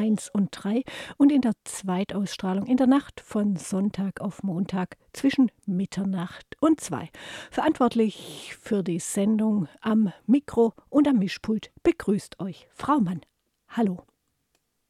1 und 3 und in der Zweitausstrahlung in der Nacht von Sonntag auf Montag zwischen Mitternacht und 2. Verantwortlich für die Sendung am Mikro und am Mischpult begrüßt euch Frau Mann. Hallo.